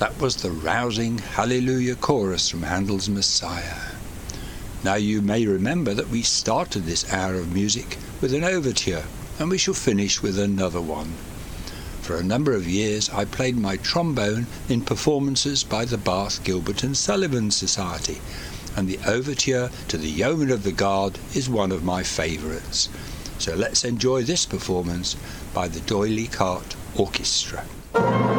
That was the rousing Hallelujah chorus from Handel's Messiah. Now you may remember that we started this hour of music with an overture, and we shall finish with another one. For a number of years I played my trombone in performances by the Bath, Gilbert and Sullivan Society, and the overture to the Yeoman of the Guard is one of my favourites. So let's enjoy this performance by the D'Oyly Carte Orchestra.